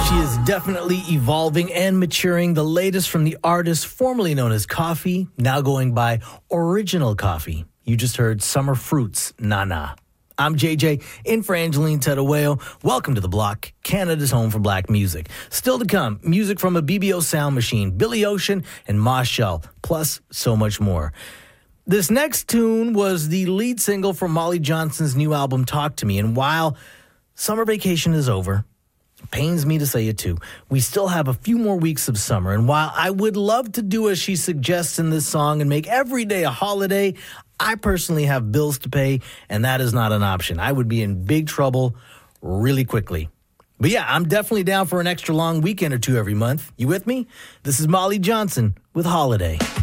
She is definitely evolving and maturing. The latest from the artist formerly known as Coffee, now going by Original Coffee. You just heard Summer Fruits, Na Na. I'm JJ, in for Angeline Tettaweo. Welcome to The Block, Canada's home for black music. Still to come, music from a BBO Sound Machine, Billy Ocean, and Ma Shell, plus so much more. This next tune was the lead single from Molly Johnson's new album, Talk to Me. And while summer vacation is over, it pains me to say it too, we still have a few more weeks of summer. And while I would love to do as she suggests in this song and make every day a holiday, I personally have bills to pay, and that is not an option. I would be in big trouble really quickly. But yeah, I'm definitely down for an extra long weekend or two every month. You with me? This is Molly Johnson with Holiday.